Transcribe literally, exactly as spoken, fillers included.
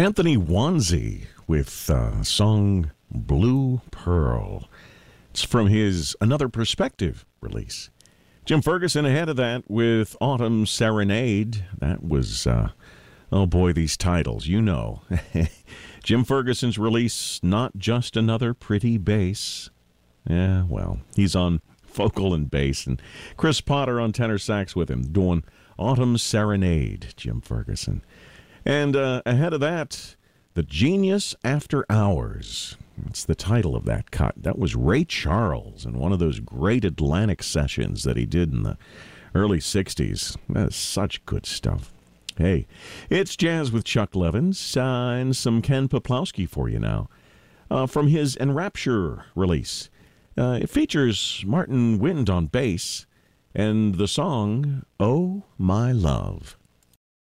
Anthony Wanzi with uh, song Blue Pearl. It's from his Another Perspective release. Jim Ferguson ahead of that with Autumn Serenade. That was, uh, oh boy, these titles, you know. Jim Ferguson's release, Not Just Another Pretty Bass. Yeah, well, he's on vocal and bass, and Chris Potter on tenor sax with him, doing Autumn Serenade, Jim Ferguson. And uh, ahead of that, The Genius After Hours. That's the title of that cut. That was Ray Charles in one of those great Atlantic sessions that he did in the early sixties. That's such good stuff. Hey, it's Jazz with Chuck Levins uh, and some Ken Poplowski for you now. Uh, from his Enrapture release. Uh, it features Martin Wind on bass and the song, Oh My Love.